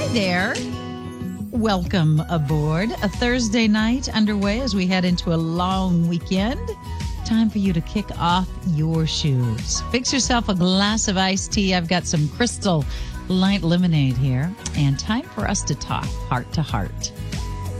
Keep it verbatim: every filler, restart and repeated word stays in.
there. Welcome aboard. A Thursday night underway as we head into a long weekend. Time for you to kick off your shoes. Fix yourself a glass of iced tea. I've got some Crystal Light Lemonade here. And time for us to talk heart to heart.